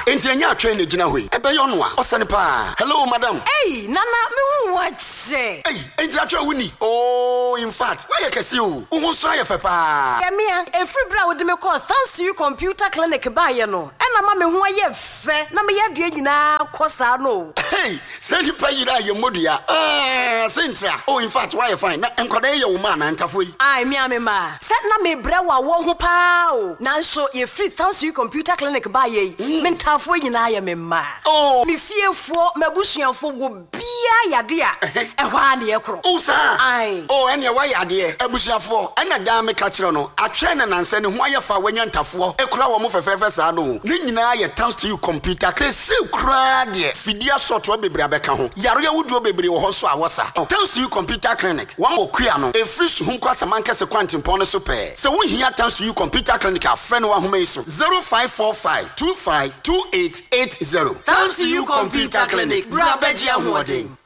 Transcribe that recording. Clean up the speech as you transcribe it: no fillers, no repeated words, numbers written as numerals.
enti anya atwe na gina hoi ebe yo no a osane pa hello madam hey nana me hu wache hey enti atwe wuni oh in fact why you kesi o wo so ayefe pa ya mia every bra wo de me call thanks to you computer clinic ba ye no na ma me hu ayefe na me ye de nyina kosa no hey say di pa yira ye modua sentra oh in fact why you fine na enkoda ye wo ma na ntafo yi ai mia me ma set na me bra wa wo ho pa o na so ye free thanks to you computer clinic ba ye me ntafo nyina ye me ma oh me fiefo mabusuafo wo bia yade a ehwa na ye kro oh sir ai oh ene wa yade abusuafo ena da me ka kire no atwe na nanse ne ho ayefa wanya ntafo ekura wo mo fefefe sa no ne nyina ye thanks to you computer kese kura de fidia software bebre abeka ho yare wuduo bebre wo ho so awosa thanks to you computer clinic one okua no e free hum kwasa mankese kwantimpon no so pe se wo hia thanks to you computer clinic a friend wa homa iso 0545252880 thanks to you computer clinic bra beji ahoden